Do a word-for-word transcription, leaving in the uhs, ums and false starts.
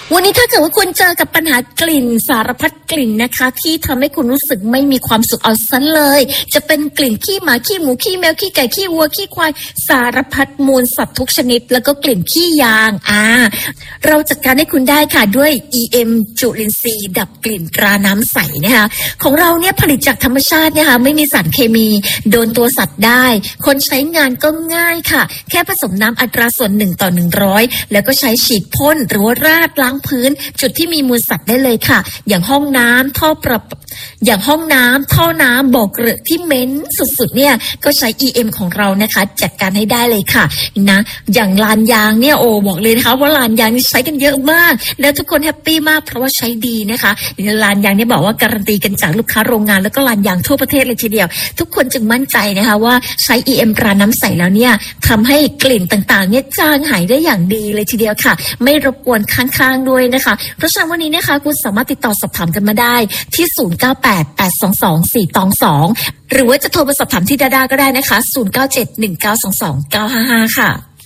วันนี้ถ้าเกิดว่าคุณเจอกับปัญหากลิ่นสารพัดกลิ่นนะคะที่ทำให้คุณรู้สึกไม่มีความสุขเอาซะเลยจะเป็นกลิ่นขี้หมาขี้หมูขี้แมวขี้ไก่ขี้วัวขี้ควายสารพัดมูลสัตว์ทุกชนิดแล้วก็กลิ่นขี้ยางอ่าเราจัดการให้คุณได้ค่ะด้วย อี เอ็ม จุลินทรีย์ดับกลิ่นตราน้ำใสนะคะของเราเนี่ยผลิตจากธรรมชาตินะคะไม่มีสารเคมีโดนตัวสัตว์ได้คนใช้งานก็ง่ายค่ะแค่ผสมน้ำอัตราส่วนหนึ่งต่อหนึ่งร้อยแล้วก็ใช้ฉีดพ่นหรือว่าราดล้างพื้นจุดที่มีมูลสัตว์ได้เลยค่ะอย่างห้องน้ำท่อประอย่างห้องน้ำท่อน้ำบ่อเกลอะที่เหม็นสุดๆเนี่ยก็ใช้ อี เอ็ม ของเรานะคะจัดการให้ได้เลยค่ะนะอย่างลานยางเนี่ยโอ้บอกเลยนะคะว่าลานยางนี่ใช้กันเยอะมากแล้วทุกคนแฮปปี้มากเพราะว่าใช้ดีนะคะลานยางเนี่ยบอกว่าการันตีกันจากลูกค้าโรงงานแล้วก็ลานยางทั่วประเทศเลยทีเดียวทุกคนจึงมั่นใจนะคะว่าใช้ อี เอ็ม ตราน้ำใสแล้วเนี่ยทำให้กลิ่นต่างๆเนี่ยจางหายได้อย่างดีเลยทีเดียวค่ะไม่รบกวนข้างๆด้วยนะคะเพราะฉะนั้นวันนี้นะคะคุณสามารถติดต่อสอบถามกันมาได้ที่ศูนย์ เก้า แปด แปด สอง สอง สี่ สอง หรือว่าจะโทรมาสอบถามที่ดาดาก็ได้นะคะศูนย์ เก้า เจ็ด หนึ่ง เก้า สอง สอง เก้า ห้า ห้าค่ะ